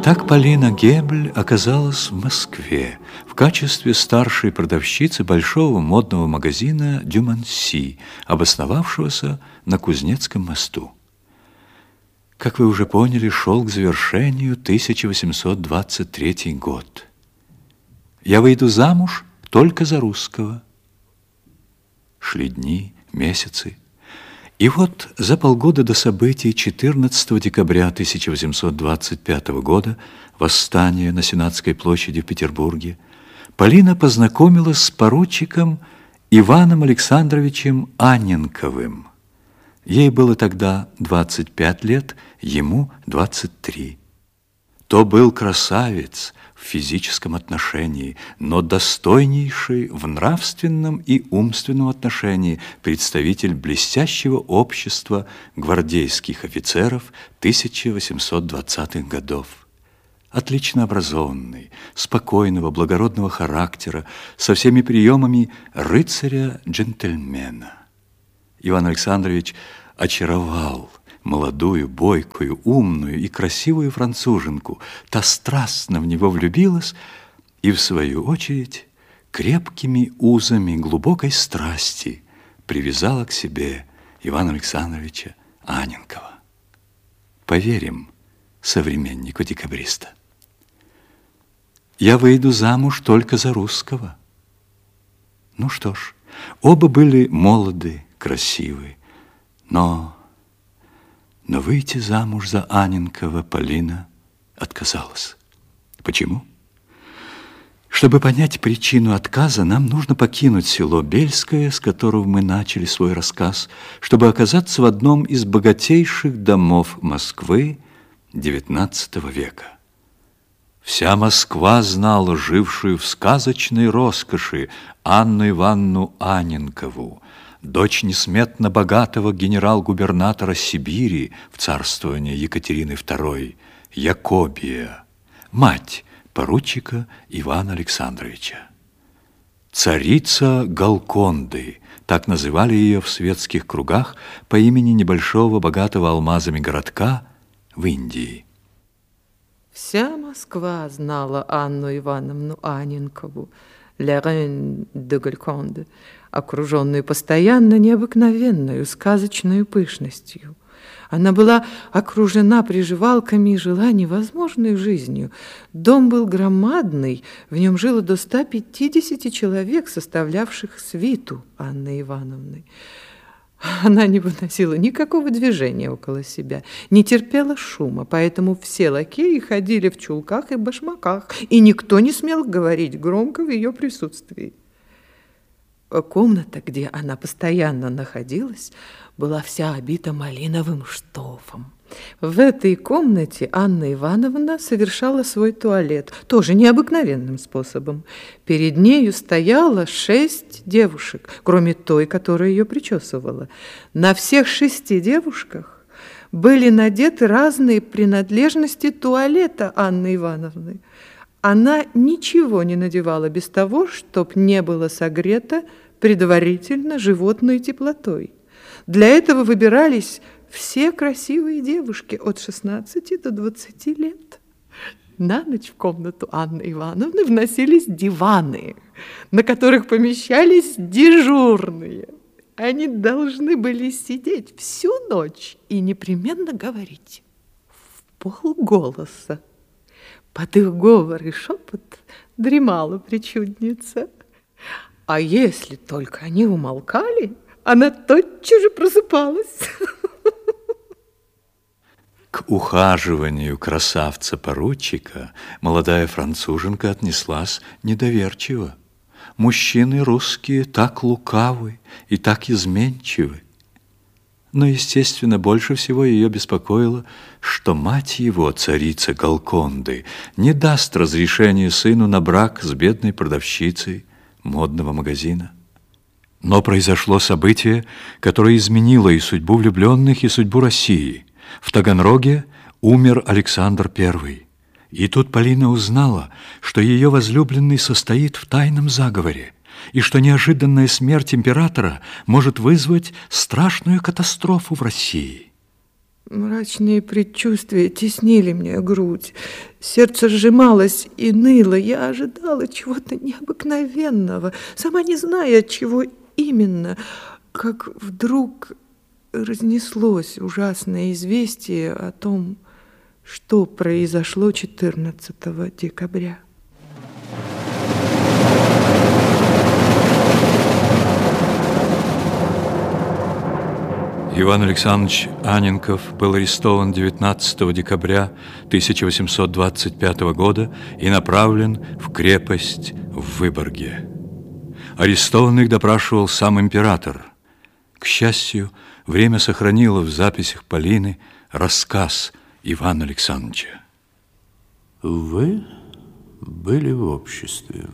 Так Полина Гебль оказалась в Москве в качестве старшей продавщицы большого модного магазина «Дюманси», обосновавшегося на Кузнецком мосту. Как вы уже поняли, шел к завершению 1823 год. Я выйду замуж только за русского. Шли дни, месяцы. И вот за полгода до событий 14 декабря 1825 года, восстания на Сенатской площади в Петербурге, Полина познакомилась с поручиком Иваном Александровичем Анненковым. Ей было тогда 25 лет, ему 23. То был красавец в физическом отношении, но достойнейший в нравственном и умственном отношении представитель блестящего общества гвардейских офицеров 1820-х годов. Отлично образованный, спокойного, благородного характера, со всеми приемами рыцаря-джентльмена. Иван Александрович очаровал молодую, бойкую, умную и красивую француженку. Та страстно в него влюбилась и, в свою очередь, крепкими узами глубокой страсти привязала к себе Ивана Александровича Анненкова. Поверим современнику декабриста. Я выйду замуж только за русского. Ну что ж, оба были молоды, красивы, но выйти замуж за Анненкова Полина отказалась. Почему? Чтобы понять причину отказа, нам нужно покинуть село Бельское, с которого мы начали свой рассказ, чтобы оказаться в одном из богатейших домов Москвы XIX века. Вся Москва знала жившую в сказочной роскоши Анну Ивановну Анненкову, дочь несметно богатого генерал-губернатора Сибири в царствовании Екатерины II, Якобия, мать поручика Ивана Александровича. Царица Голконды, так называли ее в светских кругах по имени небольшого богатого алмазами городка в Индии. Вся Москва знала Анну Ивановну Анненкову, «La Reine de Golconde», окруженную постоянно необыкновенную сказочной пышностью. Она была окружена приживалками и жила невозможной жизнью. Дом был громадный, в нем жило до 150 человек, составлявших свиту Анны Ивановны. Она не выносила никакого движения около себя, не терпела шума, поэтому все лакеи ходили в чулках и башмаках, и никто не смел говорить громко в ее присутствии. Комната, где она постоянно находилась, была вся обита малиновым штофом. В этой комнате Анна Ивановна совершала свой туалет, тоже необыкновенным способом. Перед нею стояло 6 девушек, кроме той, которая ее причесывала. На всех 6 девушках были надеты разные принадлежности туалета Анны Ивановны. Она ничего не надевала без того, чтоб не было согрето предварительно животной теплотой. Для этого выбирались все красивые девушки от 16 до 20 лет. На ночь в комнату Анны Ивановны вносились диваны, на которых помещались дежурные. Они должны были сидеть всю ночь и непременно говорить в полголоса. Под их говор и шепот дремала причудница. А если только они умолкали, она тотчас же просыпалась. К ухаживанию красавца-поручика молодая француженка отнеслась недоверчиво. Мужчины русские так лукавы и так изменчивы. Но, естественно, больше всего ее беспокоило, что мать его, царица Голконды, не даст разрешения сыну на брак с бедной продавщицей модного магазина. Но произошло событие, которое изменило и судьбу влюбленных, и судьбу России. В Таганроге умер Александр I. И тут Полина узнала, что ее возлюбленный состоит в тайном заговоре, и что неожиданная смерть императора может вызвать страшную катастрофу в России. Мрачные предчувствия теснили мне грудь. Сердце сжималось и ныло. Я ожидала чего-то необыкновенного, сама не зная, чего именно, как вдруг разнеслось ужасное известие о том, что произошло 14 декабря. Иван Александрович Анненков был арестован 19 декабря 1825 года и направлен в крепость в Выборге. Арестованных допрашивал сам император. К счастью, время сохранило в записях Полины рассказ Ивана Александровича. Вы были в обществе.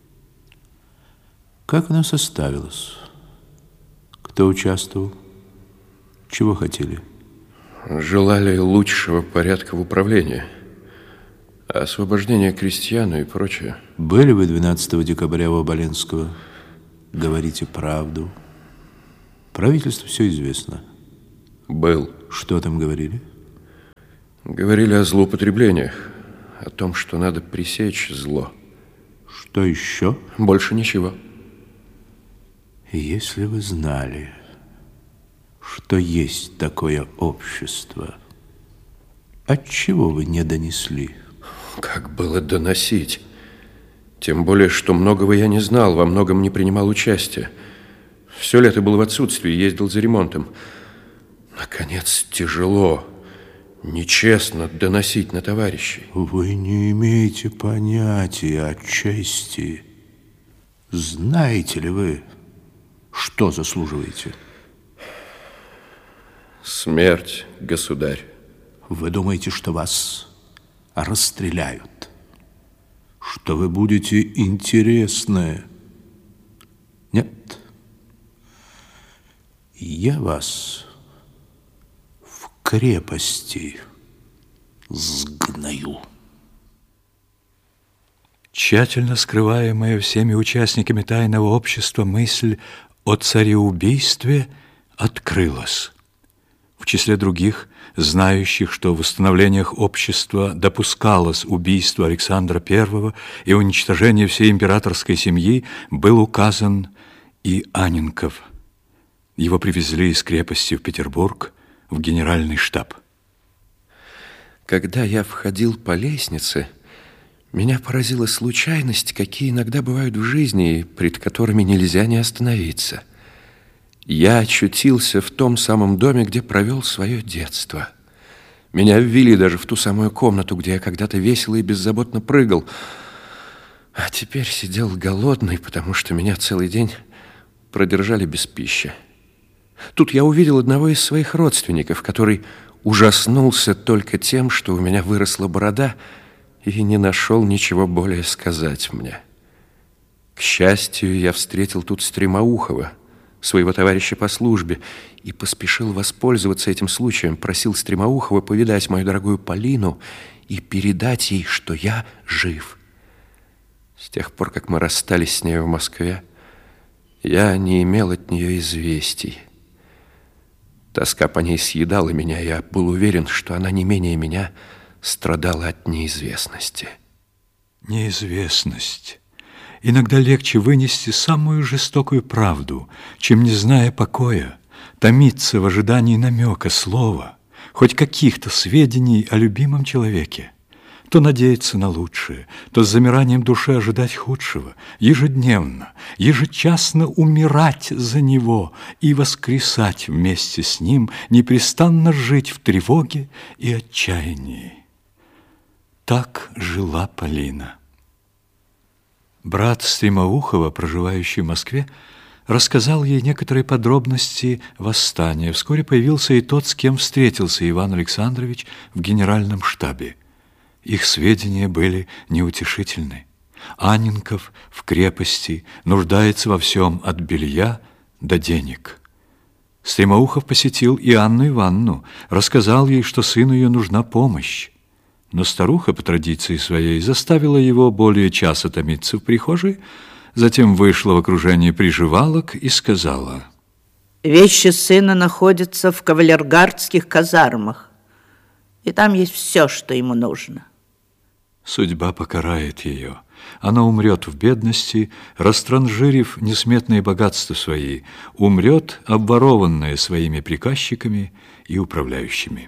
Как оно составилось? Кто участвовал? Чего хотели? Желали лучшего порядка в управлении, освобождения крестьян и прочее. Были вы 12 декабря у Оболенского? Говорите правду. Правительству все известно. Был. Что там говорили? Говорили о злоупотреблениях, о том, что надо пресечь зло. Что еще? Больше ничего. Если вы знали, что есть такое общество, отчего вы не донесли? Как было доносить? Тем более, что многого я не знал, во многом не принимал участия. Все лето был в отсутствии, ездил за ремонтом. Наконец, тяжело, нечестно доносить на товарищей. Вы не имеете понятия о чести. Знаете ли вы, что заслуживаете? Смерть, государь. Вы думаете, что вас расстреляют? Что вы будете интересны? Нет. Я вас в крепости сгною. Тщательно скрываемая всеми участниками тайного общества мысль о цареубийстве открылась. В числе других, знающих, что в восстановлениях общества допускалось убийство Александра I и уничтожение всей императорской семьи, был указан и Анненков. Его привезли из крепости в Петербург в генеральный штаб. Когда я входил по лестнице, меня поразила случайность, какие иногда бывают в жизни, пред которыми нельзя не остановиться. Я очутился в том самом доме, где провел свое детство. Меня ввели даже в ту самую комнату, где я когда-то весело и беззаботно прыгал, а теперь сидел голодный, потому что меня целый день продержали без пищи. Тут я увидел одного из своих родственников, который ужаснулся только тем, что у меня выросла борода, и не нашел ничего более сказать мне. К счастью, я встретил тут Стремоухова, своего товарища по службе, и поспешил воспользоваться этим случаем, просил Стремоухова повидать мою дорогую Полину и передать ей, что я жив. С тех пор, как мы расстались с ней в Москве, я не имел от нее известий. Тоска по ней съедала меня, я был уверен, что она не менее меня страдала от неизвестности. Неизвестность. Иногда легче вынести самую жестокую правду, чем, не зная покоя, томиться в ожидании намека, слова, хоть каких-то сведений о любимом человеке. То надеяться на лучшее, то с замиранием души ожидать худшего, ежедневно, ежечасно умирать за него и воскресать вместе с ним, непрестанно жить в тревоге и отчаянии. Так жила Полина. Брат Стремоухова, проживающий в Москве, рассказал ей некоторые подробности восстания. Вскоре появился и тот, с кем встретился Иван Александрович в генеральном штабе. Их сведения были неутешительны. Анненков в крепости нуждается во всем от белья до денег. Стремоухов посетил и Анну Ивановну, рассказал ей, что сыну ее нужна помощь. Но старуха, по традиции своей, заставила его более часа томиться в прихожей, затем вышла в окружении приживалок и сказала: Вещи сына находятся в кавалергардских казармах, и там есть все, что ему нужно. Судьба покарает ее. Она умрет в бедности, растранжирив несметные богатства свои, умрет, обворованная своими приказчиками и управляющими.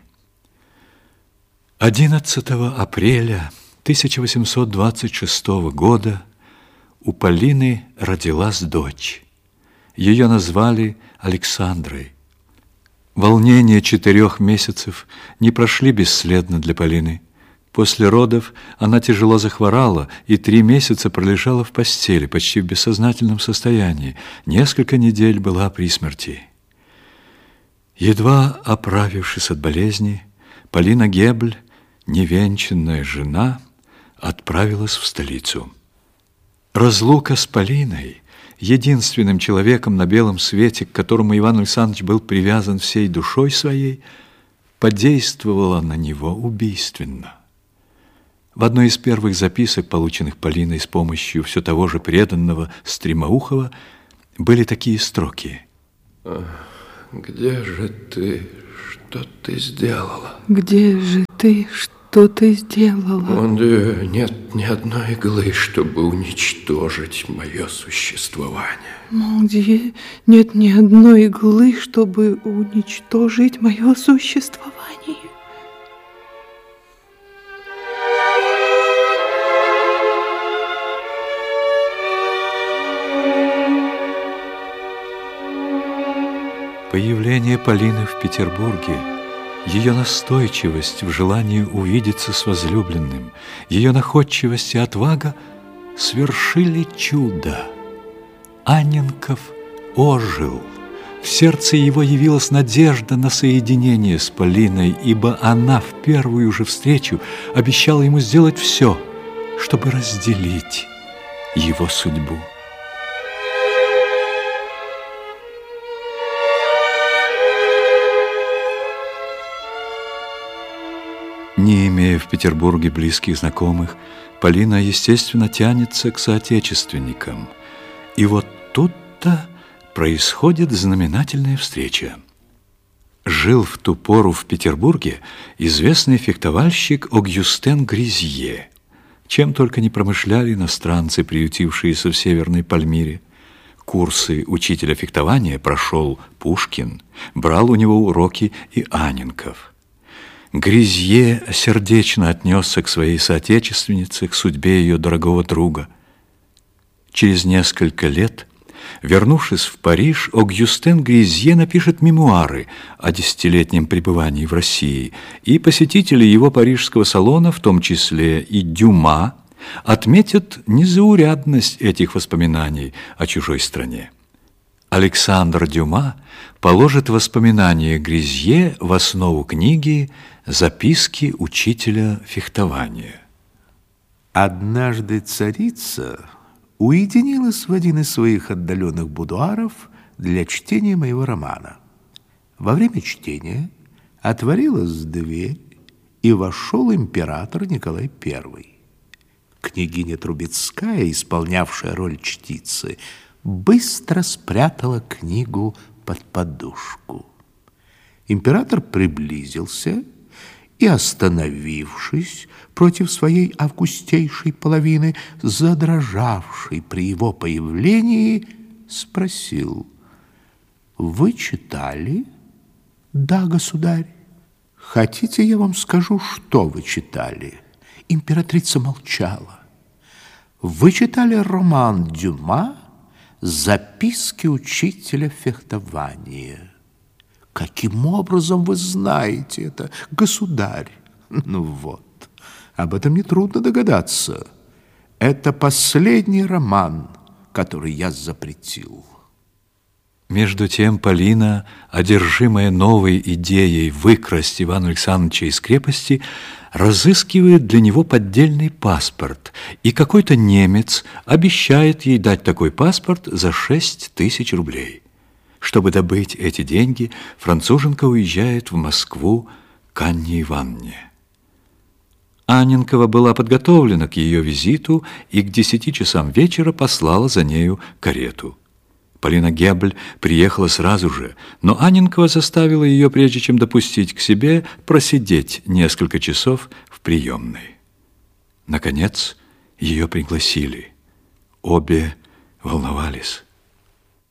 11 апреля 1826 года у Полины родилась дочь. Ее назвали Александрой. Волнения 4 месяцев не прошли бесследно для Полины. После родов она тяжело захворала и 3 месяца пролежала в постели, почти в бессознательном состоянии. Несколько недель была при смерти. Едва оправившись от болезни, Полина Гебль, невенчанная жена, отправилась в столицу. Разлука с Полиной, единственным человеком на белом свете, к которому Иван Александрович был привязан всей душой своей, подействовала на него убийственно. В одной из первых записок, полученных Полиной с помощью все того же преданного Стремоухова, были такие строки. «Где же ты? Что ты сделала? Где же ты? Что ты сделала? Нет ни одной иглы, чтобы уничтожить мое существование. Где нет ни одной иглы, чтобы уничтожить мое существование. Появление Полины в Петербурге, ее настойчивость в желании увидеться с возлюбленным, ее находчивость и отвага свершили чудо. Анненков ожил. В сердце его явилась надежда на соединение с Полиной, ибо она в первую же встречу обещала ему сделать все, чтобы разделить его судьбу. Не имея в Петербурге близких знакомых, Полина, естественно, тянется к соотечественникам. И вот тут-то происходит знаменательная встреча. Жил в ту пору в Петербурге известный фехтовальщик Огюстен Гризье. Чем только не промышляли иностранцы, приютившиеся в Северной Пальмире. Курсы учителя фехтования прошел Пушкин, брал у него уроки и Анненков. Гризье сердечно отнесся к своей соотечественнице, к судьбе ее дорогого друга. Через несколько лет, вернувшись в Париж, Огюстен Гризье напишет мемуары о 10-летнем пребывании в России, и посетители его парижского салона, в том числе и Дюма, отметят незаурядность этих воспоминаний о чужой стране. Александр Дюма положит воспоминания Гризье в основу книги «Записки учителя фехтования». Однажды царица уединилась в один из своих отдаленных будуаров для чтения моего романа. Во время чтения отворилась дверь, и вошел император Николай I. Княгиня Трубецкая, исполнявшая роль чтицы, быстро спрятала книгу под подушку. Император приблизился и, остановившись против своей августейшей половины, задрожавшей при его появлении, спросил: «Вы читали?» «Да, государь». «Хотите, я вам скажу, что вы читали?» Императрица молчала. «Вы читали роман Дюма «Записки учителя фехтования». Каким образом вы знаете это, государь? Ну вот, об этом нетрудно догадаться. Это последний роман, который я запретил. Между тем Полина, одержимая новой идеей выкрасть Ивана Александровича из крепости, разыскивает для него поддельный паспорт, и какой-то немец обещает ей дать такой паспорт за 6000 рублей. Чтобы добыть эти деньги, француженка уезжает в Москву к Анне Ивановне. Анненкова была подготовлена к ее визиту и к 10 часам вечера послала за нею карету. Полина Гебль приехала сразу же, но Анненкова заставила ее, прежде чем допустить к себе, просидеть несколько часов в приемной. Наконец, ее пригласили. Обе волновались.